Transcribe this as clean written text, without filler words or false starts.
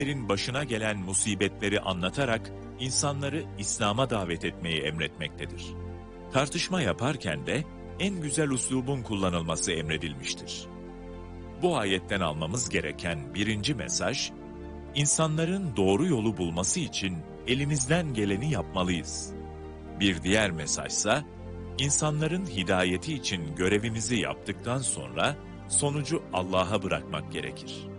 başına gelen musibetleri anlatarak insanları İslam'a davet etmeyi emretmektedir. Tartışma yaparken de en güzel üslubun kullanılması emredilmiştir. Bu ayetten almamız gereken birinci mesaj, insanların doğru yolu bulması için elimizden geleni yapmalıyız. Bir diğer mesajsa, insanların hidayeti için görevimizi yaptıktan sonra sonucu Allah'a bırakmak gerekir.